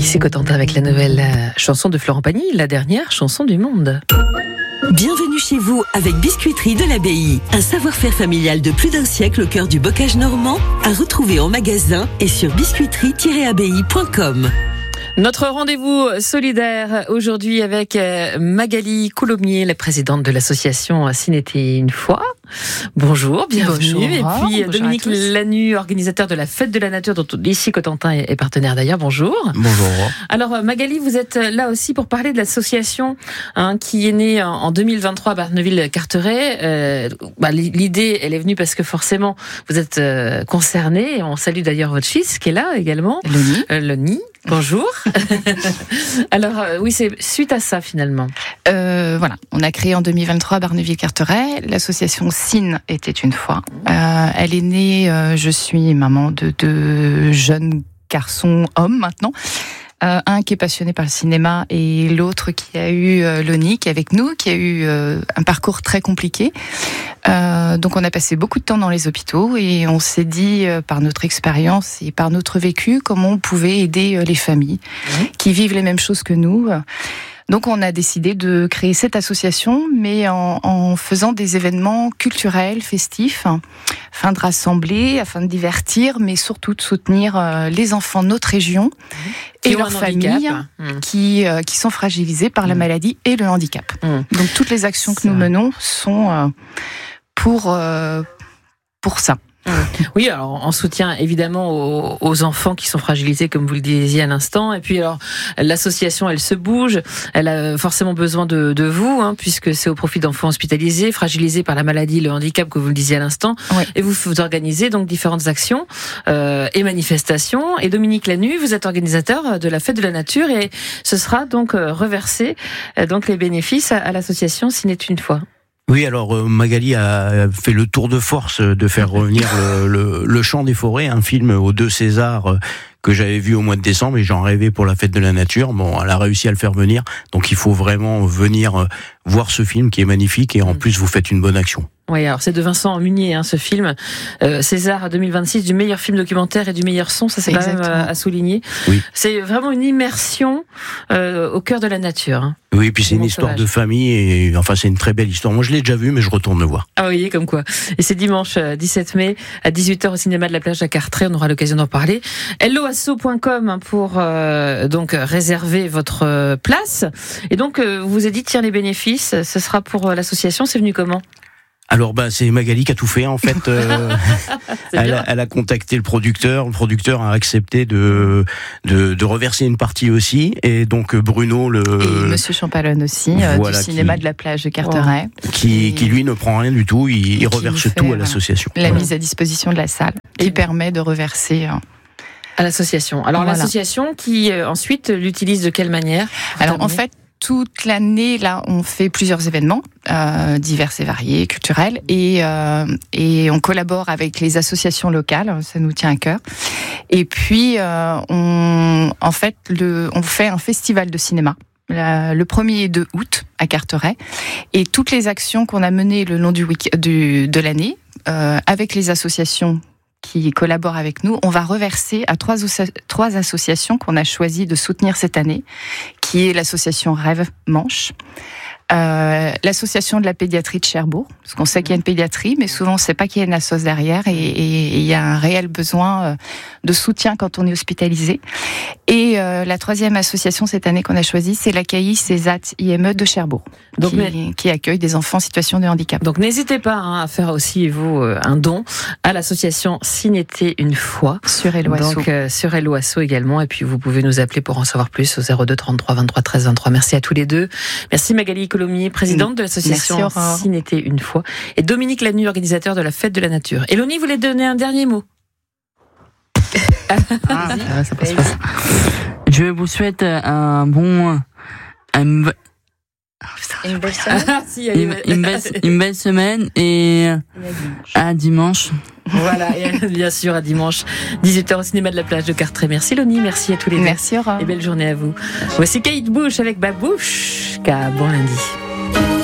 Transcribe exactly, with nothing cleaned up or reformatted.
Ici Cotentin avec la nouvelle euh, chanson de Florent Pagny, la dernière chanson du monde. Bienvenue chez vous avec Biscuiterie de l'Abbaye. Un savoir-faire familial de plus d'un siècle au cœur du bocage normand, à retrouver en magasin et sur biscuiterie tiret abbaye point com. Notre rendez-vous solidaire aujourd'hui avec Magali Coulommiers, la présidente de l'association Cinété une fois. Bonjour, bienvenue. Bonjour, et puis bonjour Dominique Lanu, organisateur de la Fête de la Nature, dont ici Cotentin est partenaire d'ailleurs. Bonjour. Bonjour. Alors Magali, vous êtes là aussi pour parler de l'association hein, qui est née en deux mille vingt-trois à Barneville-Carteret. Euh, bah, l'idée, elle est venue parce que forcément vous êtes euh, concernés. On salue d'ailleurs votre fils qui est là également. Loni. Euh, Loni. Bonjour. Alors euh, oui, c'est suite à ça finalement. Euh, voilà, on a créé en deux mille vingt-trois à Barneville-Carteret l'association Cine était une fois. Euh, elle est née, euh, je suis maman de deux jeunes garçons hommes maintenant. Euh, un qui est passionné par le cinéma et l'autre qui a eu euh, Loni, qui est avec nous, qui a eu euh, un parcours très compliqué. Euh, donc on a passé beaucoup de temps dans les hôpitaux et on s'est dit euh, par notre expérience et par notre vécu comment on pouvait aider euh, les familles mmh. qui vivent les mêmes choses que nous. Donc on a décidé de créer cette association, mais en, en faisant des événements culturels, festifs, afin de rassembler, afin de divertir, mais surtout de soutenir euh, les enfants de notre région mmh. et leurs familles mmh. qui, euh, qui sont fragilisées par mmh. la maladie et le handicap. Mmh. Donc toutes les actions que ça. nous menons sont euh, pour, euh, pour ça. Oui, alors en soutien évidemment aux, aux enfants qui sont fragilisés, comme vous le disiez à l'instant. Et puis alors l'association, elle se bouge, elle a forcément besoin de, de vous, hein, puisque c'est au profit d'enfants hospitalisés, fragilisés par la maladie, le handicap, que vous le disiez à l'instant. Oui. Et vous, vous organisez donc différentes actions euh, et manifestations. Et Dominique Lanu, vous êtes organisateur de la Fête de la Nature, et ce sera donc euh, reversé euh, donc les bénéfices à, à l'association Cinété une fois. Oui, alors euh, Magali a fait le tour de force de faire revenir le, le, le Chant des forêts, un film aux deux Césars euh, que j'avais vu au mois de décembre et j'en rêvais pour la Fête de la Nature. Bon, elle a réussi à le faire venir, donc il faut vraiment venir euh, voir ce film qui est magnifique et en plus vous faites une bonne action. Oui, alors c'est de Vincent Munier, hein, ce film, euh, César deux mille vingt-six, du meilleur film documentaire et du meilleur son, ça c'est Exactement. quand même à, à souligner. Oui. C'est vraiment une immersion euh, au cœur de la nature. Hein. Oui, et puis c'est une histoire sauvage. de famille, et enfin c'est une très belle histoire. Moi je l'ai déjà vue, mais je retourne le voir. Ah oui, comme quoi. Et c'est dimanche dix-sept mai à dix-huit heures au cinéma de la plage à Carteret, on aura l'occasion d'en parler. hello asso point com pour euh, donc réserver votre place. Et donc euh, vous vous avez dit tiens les bénéfices, ce sera pour l'association, c'est venu comment ? Alors bah c'est Magali qui a tout fait en fait. Euh, elle, a, elle a contacté le producteur, le producteur a accepté de de, de reverser une partie aussi, et donc Bruno le et Monsieur Champalonne aussi voilà, du cinéma qui, de la plage de Carteret, qui et, qui lui ne prend rien du tout, il, il reverse tout fait, à l'association. La voilà. mise à disposition de la salle qui et permet de reverser. Euh, à l'association. Alors voilà. l'association qui euh, ensuite l'utilise de quelle manière ? Alors terminer. en fait. Toute l'année, là, on fait plusieurs événements euh, divers et variés, culturels, et euh, et on collabore avec les associations locales. Ça nous tient à cœur. Et puis, euh, on, en fait, le, on fait un festival de cinéma la, le premier et deux août à Carteret, et toutes les actions qu'on a menées le long du week du de l'année euh, avec les associations qui collaborent avec nous, on va reverser à trois, trois associations qu'on a choisi de soutenir cette année, qui est l'association Rêve Manche, euh, l'association de la pédiatrie de Cherbourg, parce qu'on sait qu'il y a une pédiatrie, mais souvent on ne sait pas qu'il y a une assoce derrière, et il y a un réel besoin de soutien quand on est hospitalisé. Et euh, la troisième association cette année qu'on a choisie, c'est l'A K I Césat I M E de Cherbourg, donc, qui, mais... qui accueille des enfants en situation de handicap. Donc n'hésitez pas hein, à faire aussi vous un don à l'association Cinété une fois sur hello asso. Donc euh, sur hello asso également, et puis vous pouvez nous appeler pour en savoir plus au zéro deux trente-trois vingt-trois treize vingt-trois. Merci à tous les deux. Merci Magali Coulommiers, présidente de l'association Cinété une fois, et Dominique Lanu, organisateur de la Fête de la Nature. Et Loni voulait donner un dernier mot. Ah, ah, ça passe pas. Je vous souhaite un bon, un, une belle semaine, ah, si, une, une, belle, une belle semaine et à dimanche. Voilà, et bien sûr à dimanche dix-huit heures au cinéma de la plage de Carteret. Merci Loni, merci à tous les deux. Merci Aurore. Et belle journée à vous. Voici Kate Bush avec Babouche. Bon lundi.